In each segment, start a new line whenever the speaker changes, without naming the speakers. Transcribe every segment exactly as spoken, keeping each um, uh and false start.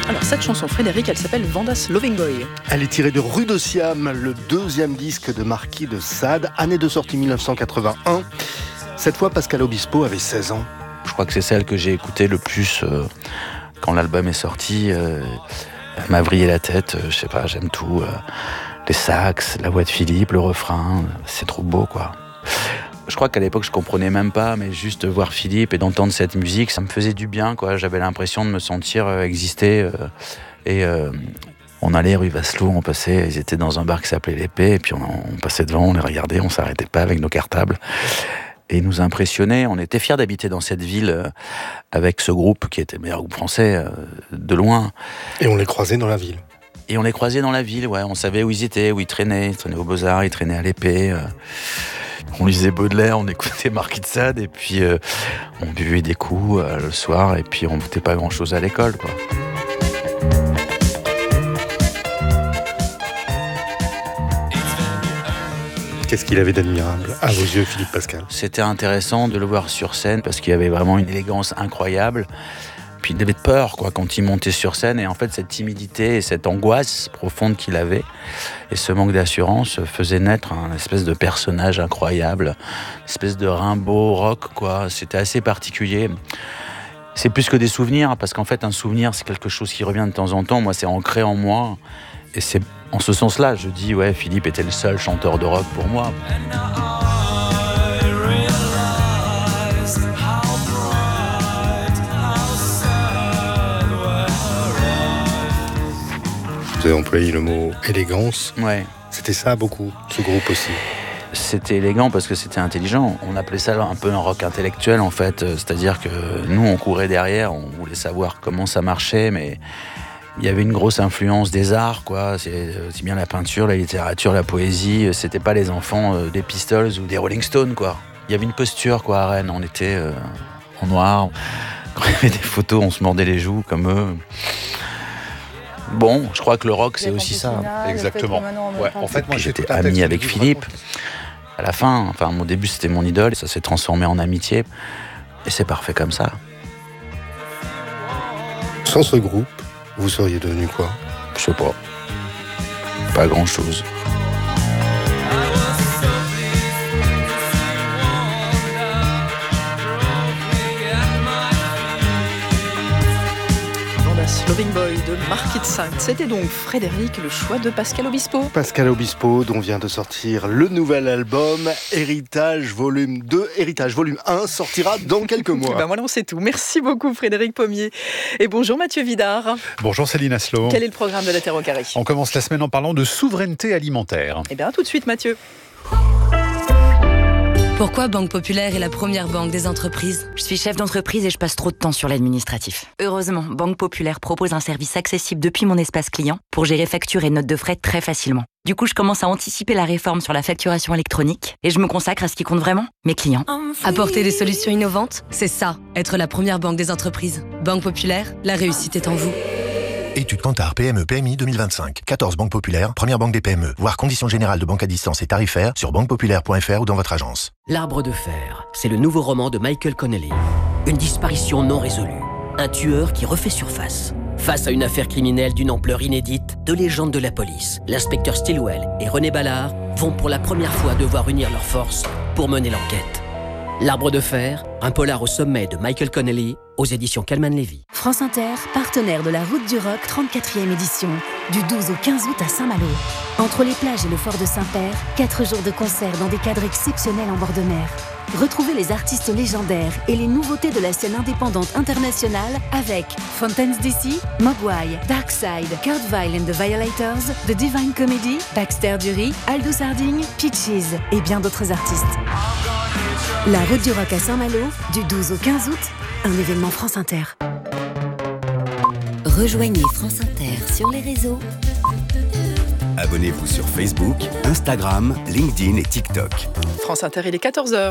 Alors cette chanson, Frédéric, elle s'appelle Vanda's Loving Boy.
Elle est tirée de Rue de Siam, le deuxième disque de Marquis de Sade, année de sortie mille neuf cent quatre-vingt-un. Cette fois, Pascal Obispo avait seize ans.
Je crois que c'est celle que j'ai écoutée le plus euh, quand l'album est sorti. Euh, elle m'a vrillé la tête, euh, je sais pas, j'aime tout. Euh, les sax, la voix de Philippe, le refrain, c'est trop beau, quoi. Je crois qu'à l'époque, je comprenais même pas, mais juste voir Philippe et d'entendre cette musique, ça me faisait du bien, quoi. J'avais l'impression de me sentir euh, exister. Euh, et euh, on allait rue Vasselot, on passait, ils étaient dans un bar qui s'appelait l'Épée, et puis on, on passait devant, on les regardait, on s'arrêtait pas avec nos cartables. Et ils nous impressionnaient. On était fiers d'habiter dans cette ville euh, avec ce groupe qui était le meilleur groupe français, euh, de loin.
Et on les croisait dans la ville.
Et on les croisait dans la ville, ouais. On savait où ils étaient, où ils traînaient. Ils traînaient au Beaux-Arts, ils traînaient à l'Épée. Euh, on lisait Baudelaire, on écoutait Marquis de Sade, et puis euh, on buvait des coups euh, le soir, et puis on foutait pas grand-chose à l'école, quoi.
Qu'est-ce qu'il avait d'admirable à vos yeux, Philippe Pascal ?
C'était intéressant de le voir sur scène, parce qu'il y avait vraiment une élégance incroyable. Puis il avait peur, quoi, quand il montait sur scène, et en fait cette timidité et cette angoisse profonde qu'il avait et ce manque d'assurance faisait naître un espèce de personnage incroyable, une espèce de Rimbaud rock, quoi. C'était assez particulier. C'est plus que des souvenirs, parce qu'en fait un souvenir c'est quelque chose qui revient de temps en temps. Moi c'est ancré en moi, et c'est en ce sens-là je dis ouais, Philippe était le seul chanteur de rock pour moi.
Vous avez employé le mot élégance.
Ouais.
C'était ça beaucoup, ce groupe aussi.
C'était élégant parce que c'était intelligent. On appelait ça un peu un rock intellectuel, en fait. C'est-à-dire que nous, on courait derrière, on voulait savoir comment ça marchait, mais il y avait une grosse influence des arts, quoi. C'est, c'est bien la peinture, la littérature, la poésie. C'était pas les enfants des Pistols ou des Rolling Stones, quoi. Il y avait une posture, quoi, à Rennes. On était euh, en noir. Quand il y avait des photos, on se mordait les joues comme eux. Bon, je crois que le rock, c'est aussi ça.
Exactement.
Ouais, en fait, moi,
j'étais ami avec Philippe. À la fin, enfin, au début, c'était mon idole. Ça s'est transformé en amitié. Et c'est parfait comme ça.
Sans ce groupe, vous seriez devenu quoi ?
Je sais pas. Pas grand-chose.
Loving Boy de Marquis de Sade. C'était donc Frédéric, le choix de Pascal Obispo.
Pascal Obispo, dont vient de sortir le nouvel album Héritage Volume deux. Héritage Volume un sortira dans quelques mois.
Ben voilà, on sait tout. Merci beaucoup Frédéric Pommier. Et bonjour Mathieu Vidard.
Bonjour Céline Aslo.
Quel est le programme de la Terre au Carré ?
On commence la semaine en parlant de souveraineté alimentaire.
Eh bien tout de suite Mathieu.
Pourquoi Banque Populaire est la première banque des entreprises ?
Je suis chef d'entreprise et je passe trop de temps sur l'administratif. Heureusement, Banque Populaire propose un service accessible depuis mon espace client pour gérer factures et notes de frais très facilement. Du coup, je commence à anticiper la réforme sur la facturation électronique et je me consacre à ce qui compte vraiment, mes clients.
Apporter des solutions innovantes, c'est ça, être la première banque des entreprises. Banque Populaire, la réussite est en vous.
Étude Kantar P M E P M I deux mille vingt-cinq. quatorze banques populaires, première banque des P M E. Voir conditions générales de banque à distance et tarifaires sur banque populaire point f r ou dans votre agence.
L'Arbre de fer, c'est le nouveau roman de Michael Connelly. Une disparition non résolue. Un tueur qui refait surface. Face à une affaire criminelle d'une ampleur inédite, deux légendes de la police, l'inspecteur Stilwell et René Ballard, vont pour la première fois devoir unir leurs forces pour mener l'enquête. L'Arbre de fer, un polar au sommet de Michael Connelly, aux éditions Calman Lévy.
France Inter, partenaire de la Route du Rock trente-quatrième édition, du douze au quinze août à Saint-Malo. Entre les plages et le fort de Saint-Père, quatre jours de concerts dans des cadres exceptionnels en bord de mer. Retrouvez les artistes légendaires et les nouveautés de la scène indépendante internationale avec Fountains D C, Mogwai, Darkside, Kurt Weill and the Violators, The Divine Comedy, Baxter Dury, Aldous Harding, Peaches et bien d'autres artistes. La Route du Rock à Saint-Malo, du douze au quinze août, un événement France Inter.
Rejoignez France Inter sur les réseaux.
Abonnez-vous sur Facebook, Instagram, LinkedIn et TikTok.
France Inter, il est quatorze heures.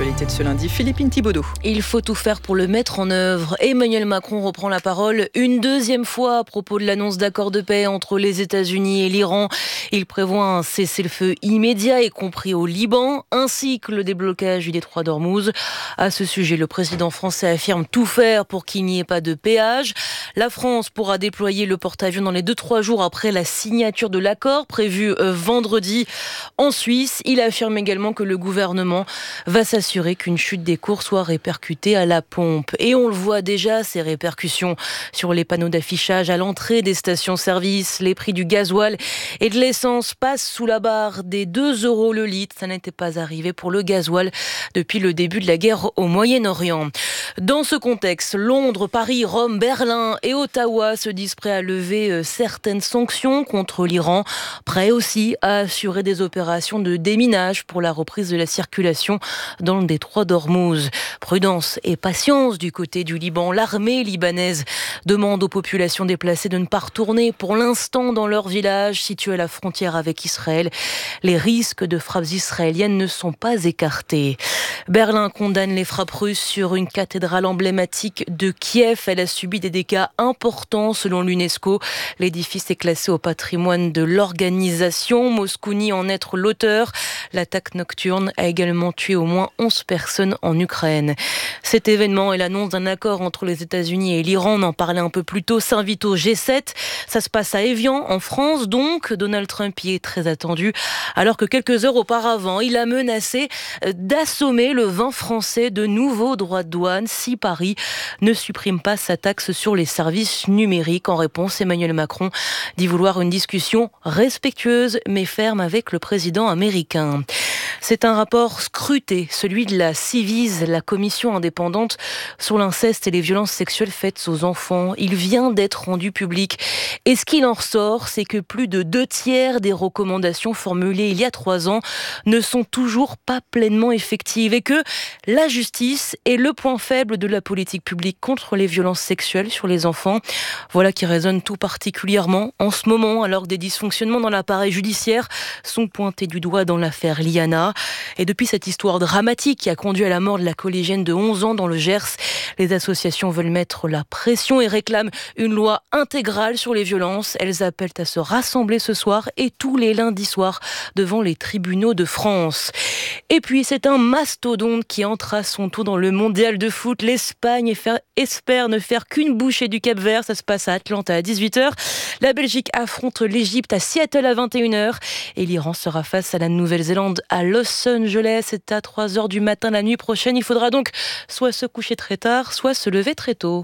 l'actualité de ce lundi, Philippine Thibaudot.
Il faut tout faire pour le mettre en œuvre. Emmanuel Macron reprend la parole une deuxième fois à propos de l'annonce d'accord de paix entre les États-Unis et l'Iran. Il prévoit un cessez-le-feu immédiat, y compris au Liban, ainsi que le déblocage du détroit d'Ormuz. À ce sujet, le président français affirme tout faire pour qu'il n'y ait pas de péage. La France pourra déployer le porte-avions dans les deux trois jours après la signature de l'accord prévu vendredi en Suisse. Il affirme également que le gouvernement va s'assurer qu'une chute des cours soit répercutée à la pompe. Et on le voit déjà, ces répercussions sur les panneaux d'affichage à l'entrée des stations-service. Les prix du gasoil et de l'essence passent sous la barre des deux euros le litre. Ça n'était pas arrivé pour le gasoil depuis le début de la guerre au Moyen-Orient. Dans ce contexte, Londres, Paris, Rome, Berlin et Ottawa se disent prêts à lever certaines sanctions contre l'Iran, prêts aussi à assurer des opérations de déminage pour la reprise de la circulation dans le détroit d'Ormuz. Prudence et patience du côté du Liban. L'armée libanaise demande aux populations déplacées de ne pas retourner pour l'instant dans leur village situé à la frontière avec Israël. Les risques de frappes israéliennes ne sont pas écartés. Berlin condamne les frappes russes sur une cathédrale emblématique de Kiev. Elle a subi des dégâts importants selon l'UNESCO. L'édifice est classé au patrimoine de l'organisation. Moscou nie en être l'auteur. L'attaque nocturne a également tué au moins onze personnes en Ukraine. Cet événement et l'annonce d'un accord entre les États-Unis et l'Iran, on en parlait un peu plus tôt, s'invite au G sept. Ça se passe à Évian, en France, donc. Donald Trump y est très attendu, alors que quelques heures auparavant, il a menacé d'assommer le vin français de nouveaux droits de douane si Paris ne supprime pas sa taxe sur les services numériques. En réponse, Emmanuel Macron dit vouloir une discussion respectueuse mais ferme avec le président américain. C'est un rapport scruté, celui de la Ciivise, la commission indépendante sur l'inceste et les violences sexuelles faites aux enfants. Il vient d'être rendu public. Et ce qu'il en ressort, c'est que plus de deux tiers des recommandations formulées il y a trois ans ne sont toujours pas pleinement effectives et que la justice est le point faible de la politique publique contre les violences sexuelles sur les enfants. Voilà qui résonne tout particulièrement en ce moment, alors que des dysfonctionnements dans l'appareil judiciaire sont pointés du doigt dans l'affaire Liana. Et depuis cette histoire dramatique qui a conduit à la mort de la collégienne de onze ans dans le Gers, les associations veulent mettre la pression et réclament une loi intégrale sur les violences. Elles appellent à se rassembler ce soir et tous les lundis soirs devant les tribunaux de France. Et puis c'est un mastodonte qui entre à son tour dans le mondial de foot. L'Espagne espère ne faire qu'une bouchée du Cap-Vert. Ça se passe à Atlanta à dix-huit heures. La Belgique affronte l'Égypte à Seattle à vingt et une heures. Et l'Iran sera face à la Nouvelle-Zélande à Los Angeles. C'est à trois heures du matin la nuit prochaine. Il faudra donc soit se coucher très tard, soit se lever très tôt.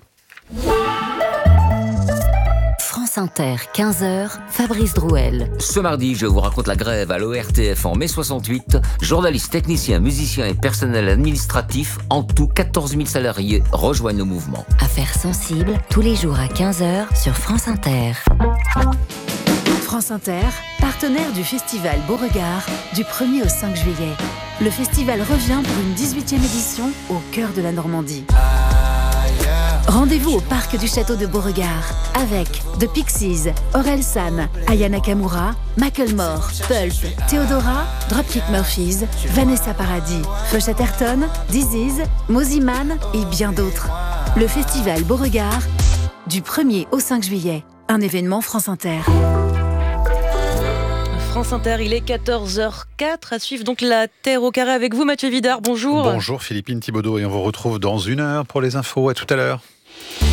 France Inter, quinze heures, Fabrice Drouel.
Ce mardi, je vous raconte la grève à l'O R T F en mai soixante-huit. Journalistes, techniciens, musiciens et personnel administratif, en tout quatorze mille salariés, rejoignent le mouvement.
Affaires sensibles, tous les jours à quinze heures sur France Inter. France Inter, partenaire du festival Beauregard du premier au cinq juillet. Le festival revient pour une dix-huitième édition au cœur de la Normandie. Rendez-vous au parc du château de Beauregard avec The Pixies, Orelsan, Aya Nakamura, Macklemore, Pulp, Theodora, Dropkick Murphys, Vanessa Paradis, Full Chatterton, Disease, Moziman et bien d'autres. Le festival Beauregard du premier au cinq juillet. Un événement France Inter.
France Inter, il est quatorze heures quatre. À suivre donc la Terre au carré avec vous, Mathieu Vidard. Bonjour.
Bonjour Philippine Thibaudot et on vous retrouve dans une heure pour les infos. À tout à l'heure.